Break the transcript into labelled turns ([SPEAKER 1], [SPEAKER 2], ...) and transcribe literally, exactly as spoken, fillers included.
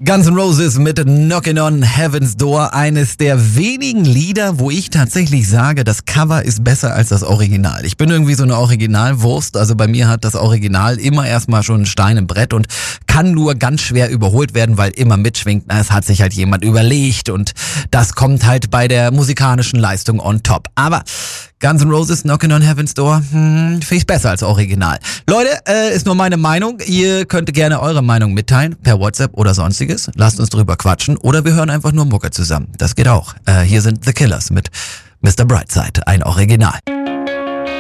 [SPEAKER 1] Guns N' Roses mit Knockin' on Heaven's Door, eines der wenigen Lieder, wo ich tatsächlich sage, das Cover ist besser als das Original. Ich bin irgendwie so eine Originalwurst, also bei mir hat das Original immer erstmal schon einen Stein im Brett und kann nur ganz schwer überholt werden, weil immer mitschwingt, na, es hat sich halt jemand überlegt und das kommt halt bei der musikalischen Leistung on top. Aber Guns N' Roses, Knockin' on Heaven's Door, hm, finde ich besser als Original. Leute, äh, ist nur meine Meinung. Ihr könnt gerne eure Meinung mitteilen, per WhatsApp oder sonstiges. Lasst uns drüber quatschen oder wir hören einfach nur Mucke zusammen. Das geht auch. Äh, hier sind The Killers mit Mister Brightside, ein Original.